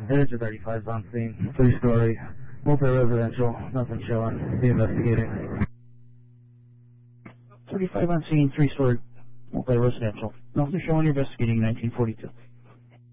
Edge 35's on scene, 3-story, multi-residential, nothing showing. Be investigating. 35 on scene, 3-story, multi-residential. Nothing showing, investigating 1942.